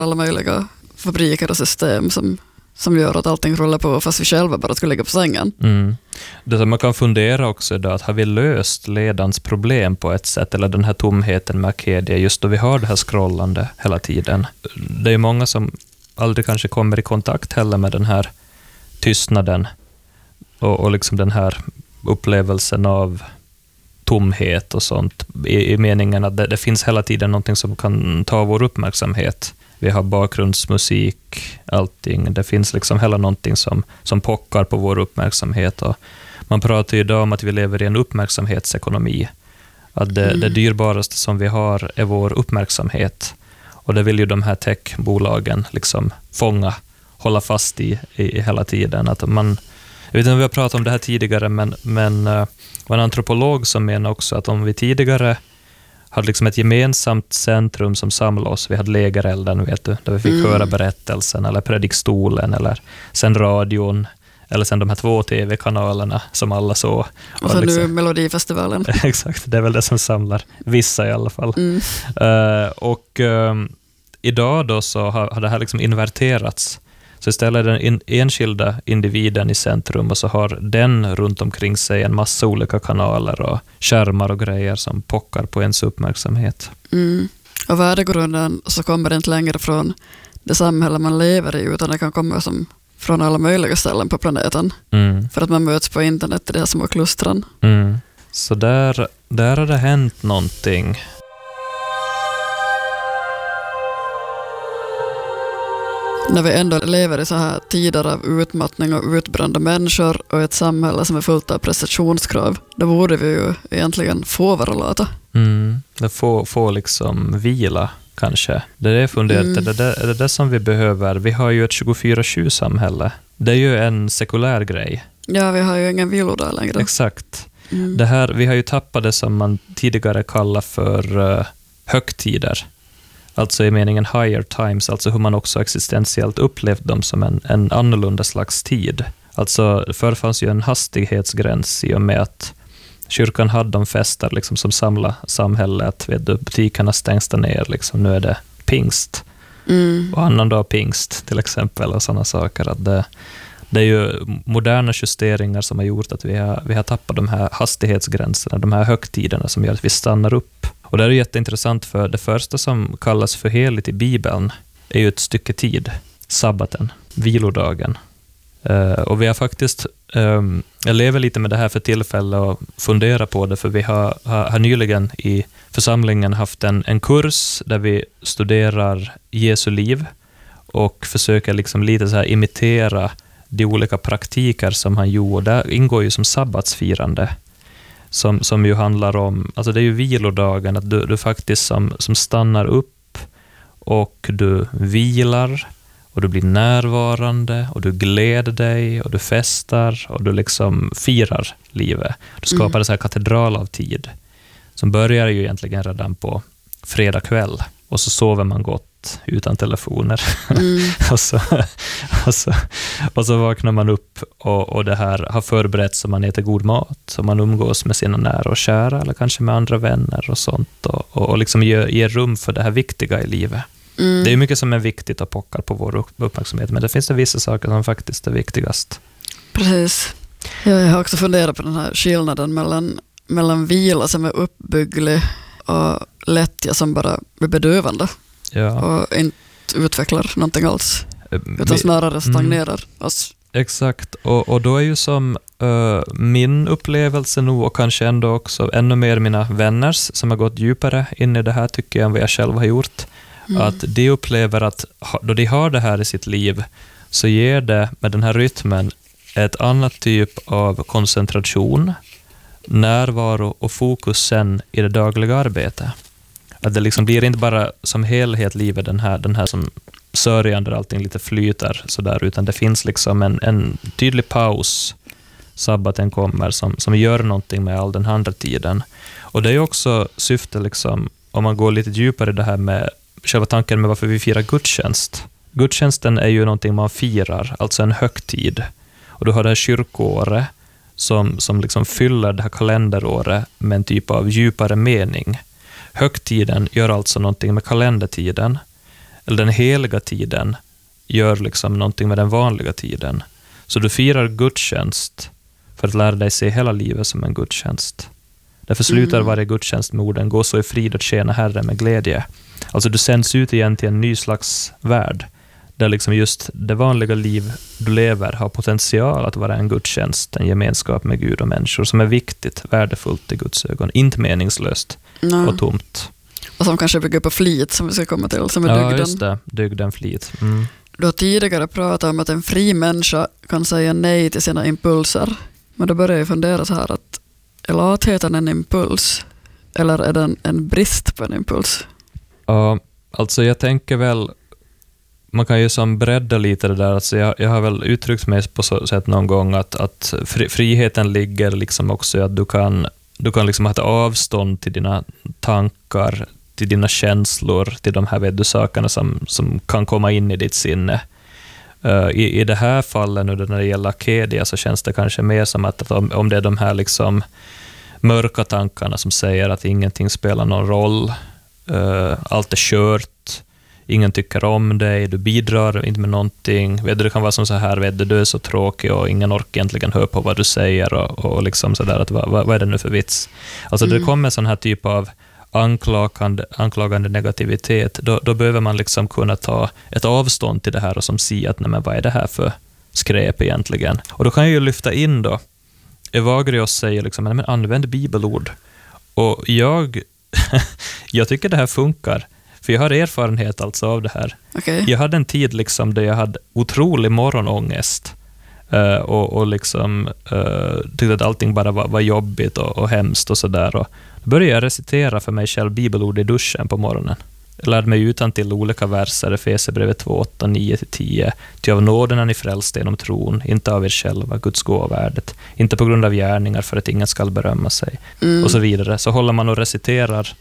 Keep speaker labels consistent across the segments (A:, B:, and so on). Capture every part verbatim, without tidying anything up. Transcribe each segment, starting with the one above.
A: alla möjliga fabriker och system som, som gör att allting rullar på fast vi själva bara skulle ligga på sängen.
B: Mm. Det som man kan fundera också är att har vi löst ledans problem på ett sätt, eller den här tomheten med Arcadia, just då vi har det här scrollande hela tiden. Det är många som aldrig kanske kommer i kontakt heller med den här tystnaden och, och liksom den här upplevelsen av tomhet och sånt, i, i meningen att det, det finns hela tiden någonting som kan ta vår uppmärksamhet. Vi har bakgrundsmusik, allting. Det finns liksom hela någonting som, som pockar på vår uppmärksamhet. Och man pratar ju idag om att vi lever i en uppmärksamhetsekonomi. Att det, mm. det dyrbaraste som vi har är vår uppmärksamhet. Och det vill ju de här techbolagen liksom fånga, hålla fast i, i hela tiden. Att man, jag vet inte om vi har pratat om det här tidigare, men, men uh, var en antropolog som menar också att om vi tidigare hade liksom ett gemensamt centrum som samlade oss. Vi hade lägerelden, vet du, där vi fick mm. höra berättelsen, eller predikstolen, eller sen radion, eller sen de här två tv-kanalerna som alla såg.
A: Och så liksom, nu Melodifestivalen.
B: Exakt, det är väl det som samlar vissa i alla fall.
A: Mm.
B: Uh, och um, idag då så har, har det här liksom inverterats. Så istället är den in, enskilda individen i centrum och så har den runt omkring sig en massa olika kanaler och skärmar och grejer som pockar på ens uppmärksamhet.
A: Mm. Och värdegrunden så kommer det inte längre från det samhälle man lever i, utan det kan komma som från alla möjliga ställen på planeten.
B: Mm.
A: För att man möts på internet i de här små klustren.
B: Mm. Så där, där har det hänt någonting.
A: När vi ändå lever i så här tider av utmattning och utbrända människor och ett samhälle som är fullt av prestationskrav, då borde vi ju egentligen få vara lata.
B: Mm. Det får, får liksom vila kanske. Det är det funderat. Mm. Är, det, är det det som vi behöver? Vi har ju ett tjugofyra sju-samhälle. Det är ju en sekulär grej.
A: Ja, vi har ju ingen vilodag längre.
B: Exakt.
A: Mm.
B: Det här, vi har ju tappat det som man tidigare kallade för uh, högtider. Alltså i meningen higher times, alltså hur man också existentiellt upplevt dem som en, en annorlunda slags tid. Alltså förr fanns ju en hastighetsgräns i och med att kyrkan hade de fester liksom, som samlade samhället. Vet du, butikerna stängs ner, liksom, nu är det pingst.
A: Mm.
B: Och annan dag pingst till exempel och sådana saker. Att det, det är ju moderna justeringar som har gjort att vi har, vi har tappat de här hastighetsgränserna, de här högtiderna som gör att vi stannar upp. Och det är jätteintressant, för det första som kallas för heligt i Bibeln är ju ett stycke tid, sabbaten, vilodagen. Uh, och vi har faktiskt, um, jag lever lite med det här för tillfälle och funderar på det, för vi har, har, har nyligen i församlingen haft en, en kurs där vi studerar Jesu liv och försöker liksom lite så här imitera de olika praktiker som han gjorde. Där ingår ju som sabbatsfirande. Som, som ju handlar om, alltså det är ju vilodagen, att du, du faktiskt som, som stannar upp och du vilar och du blir närvarande och du gläder dig och du festar och du liksom firar livet. Du skapar mm. en så här katedral av tid som börjar ju egentligen redan på fredag kväll, och så sover man gott utan telefoner. Mm. och, så, och, så, och så vaknar man upp och, och det här har förberetts så man äter god mat, så man umgås med sina nära och kära eller kanske med andra vänner och sånt, och, och, och liksom ger, ger rum för det här viktiga i livet. Mm. Det är mycket som är viktigt och pockar på vår uppmärksamhet, men det finns det vissa saker som faktiskt är viktigast.
A: Precis. Jag har också funderat på den här skillnaden mellan, mellan vila som är uppbygglig och lättja som bara är bedövande. Ja. Och inte utvecklar någonting alls, utan snarare stagnerar mm. oss.
B: Exakt, och, och då är ju som uh, min upplevelse nu, och kanske ändå också ännu mer mina vänners som har gått djupare in i det här, tycker jag, än vad jag själv har gjort. Mm. Att de upplever att då de har det här i sitt liv, så ger det med den här rytmen ett annat typ av koncentration, närvaro och fokus sen i det dagliga arbetet. Att det liksom blir inte bara som helhet livet, den här, den här som sörjan där allting lite flyter sådär, utan det finns liksom en, en tydlig paus, sabbaten kommer, som, som gör någonting med all den andra tiden. Och det är ju också syfte liksom, om man går lite djupare i det här med själva tanken med varför vi firar gudstjänst. Gudstjänsten är ju någonting man firar, alltså en högtid. Och du har det här kyrkoåret som, som liksom fyller det här kalenderåret med en typ av djupare mening. Högtiden gör alltså någonting med kalendertiden. eller den heliga tiden gör liksom någonting med den vanliga tiden. Så du firar gudstjänst för att lära dig se hela livet som en gudstjänst. Därför slutar mm. varje gudstjänst med orden gå så i frid och tjäna Herren med glädje. Alltså du sänds ut igen till en ny slags värld där liksom just det vanliga liv du lever har potential att vara en gudstjänst, en gemenskap med Gud och människor som är viktigt, värdefullt i Guds ögon, inte meningslöst mm. och tomt.
A: Och som kanske bygger på flit som vi ska komma till, som är
B: ja,
A: dygden.
B: Ja, just det. Dygden, flit. Mm.
A: Du har tidigare pratat om att en fri människa kan säga nej till sina impulser. Men då börjar jag fundera så här att är latheten en impuls eller är den en brist på en impuls?
B: Ja, alltså jag tänker väl man kan ju som bredda lite det där. Alltså jag, jag har väl uttryckt mig på så sätt någon gång att, att fri, friheten ligger liksom också i att du kan, du kan liksom ha ett avstånd till dina tankar, till dina känslor, till de här vet du, sakerna som, som kan komma in i ditt sinne. Uh, i, I det här fallet nu när det gäller Acadia så känns det kanske mer som att om, om det är de här liksom mörka tankarna som säger att ingenting spelar någon roll, uh, allt är kört, ingen tycker om dig, du bidrar inte med någonting, vet du, det kan vara som så här, vet du, du är så tråkig och ingen orkar egentligen höra på vad du säger och, och liksom sådär, att vad, vad är det nu för vits? Alltså mm. det kommer sån här typ av anklagande, anklagande negativitet, då, då behöver man liksom kunna ta ett avstånd till det här och som säga att nej, men vad är det här för skräp egentligen? Och då kan jag ju lyfta in då, Evagrios säger liksom, men använd bibelord. Och jag, jag tycker det här funkar. För jag har erfarenhet alltså av det här.
A: Okay.
B: Jag hade en tid liksom där jag hade otrolig morgonångest. Uh, och, och liksom uh, tyckte att allting bara var, var jobbigt och, och hemskt och sådär. Och då började jag recitera för mig själv bibelord i duschen på morgonen. Jag lärde mig utan till olika verser, Efesierbrevet två, åtta, nio till tio. Ty av nåden är ni frälsta genom tron, inte av er själva, Guds gåvärdet. Inte på grund av gärningar för att ingen ska berömma sig. Mm. Och så vidare. Så håller man och reciterar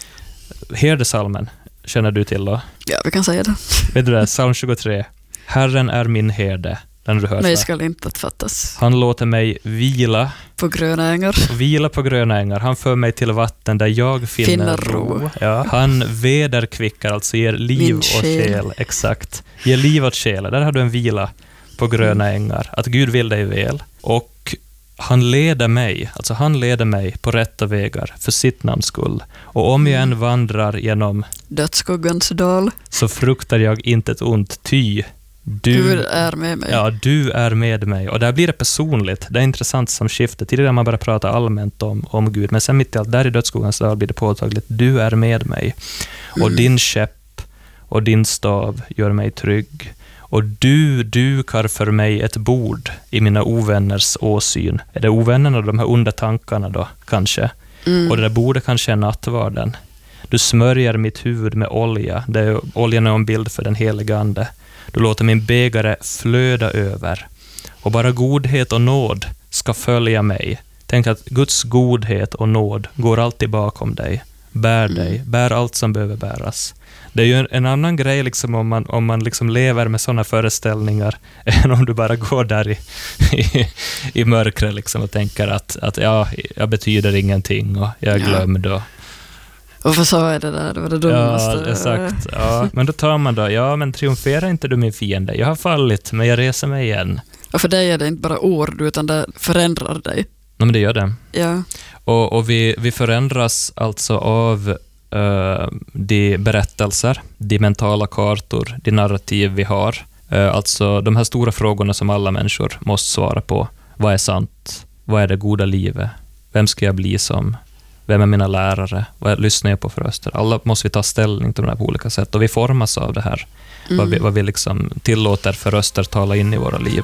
B: herdesalmen. Känner du till då?
A: Ja, vi kan säga det.
B: Vet du det? Psalm tjugotre. Herren är min herde. Den du hört.
A: Mig ska inte att fattas.
B: Han låter mig vila.
A: På gröna ängar.
B: Vila på gröna ängar. Han för mig till vatten där jag finner, finner ro. ro. Ja. Han vederkvickar, alltså ger liv min och själ. själ. Exakt. Ger liv åt själen. Där har du en vila på gröna mm. ängar. Att Gud vill dig väl. Och han leder mig, alltså han leder mig på rätta vägar för sitt namns skull. Och om jag än vandrar genom
A: dödsskuggans dal
B: så fruktar jag inte ett ont, ty du,
A: du är med mig.
B: Ja, du är med mig. Och där blir det personligt. Det är intressant som skifte. Tidigare man bara pratar allmänt om, om Gud. Men sen mitt i allt, där i dödsskuggans dal blir det påtagligt. Du är med mig. Och mm. din käpp och din stav gör mig trygg. Och du dukar för mig ett bord i mina ovänners åsyn. Är det ovännerna, de här onda tankarna då, kanske? Mm. Och det där bordet kanske är nattvarden. Du smörjer mitt huvud med olja. Det är, oljan är en bild för den heliga ande. Du låter min bägare flöda över. Och bara godhet och nåd ska följa mig. Tänk att Guds godhet och nåd går alltid bakom dig. Bär mm. dig. Bär allt som behöver bäras. Det är ju en, en annan grej liksom om man, om man liksom lever med sådana föreställningar än om du bara går där i, i, i mörkret liksom och tänker att, att ja, jag betyder ingenting och jag är glömd. Och,
A: Varför sa jag det där? Det var det dummaste.
B: Ja, exakt. Ja, men då tar man då, ja men triumferar inte du min fiende? Jag har fallit, men jag reser mig igen.
A: Och för dig är det inte bara ord, utan det förändrar dig.
B: Ja, men det gör det.
A: Ja.
B: Och, och vi, vi förändras alltså av uh, de berättelser, de mentala kartor, de narrativ vi har. Uh, alltså de här stora frågorna som alla människor måste svara på. Vad är sant? Vad är det goda livet? Vem ska jag bli som? Vem är mina lärare? Vad lyssnar jag på för röster? Alla måste vi ta ställning till de här på olika sätt. Och vi formas av det här. Mm. Vad vi, vad vi liksom tillåter för röster tala in i våra liv.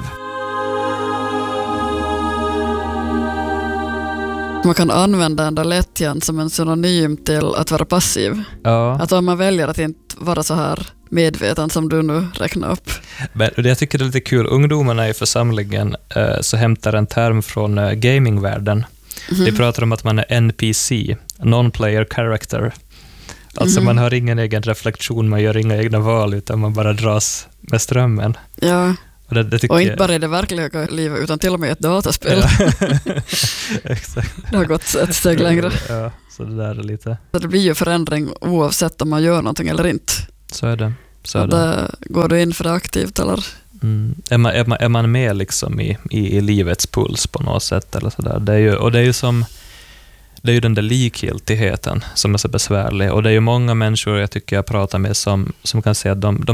A: Man kan använda den där lättjan som en synonym till att vara passiv.
B: Ja.
A: Att om man väljer att inte vara så här medveten som du nu räknar upp.
B: Men jag tycker det är lite kul. Ungdomarna i församlingen eh, så hämtar en term från eh, gamingvärlden. Mm-hmm. De pratar om att man är N P C, non-player character. Alltså mm-hmm. man har ingen egen reflektion, man gör inga egna val utan man bara dras med strömmen.
A: Ja.
B: Och, det, det
A: och inte
B: jag...
A: bara i det verkliga livet utan till och med ett dataspel.
B: Ja. Exakt.
A: Det har gått ett steg längre.
B: Ja, så det där är lite...
A: Så det blir ju förändring oavsett om man gör någonting eller inte.
B: Så är det. Så
A: är det. Går du in för det aktivt eller?
B: Mm. Är, man, är, man, är man med liksom i, i, i livets puls på något sätt eller så där? Det är ju, och det är ju som det är ju den där likgiltigheten som är så besvärlig, och det är ju många människor jag tycker jag pratar med som, som kan säga att de, de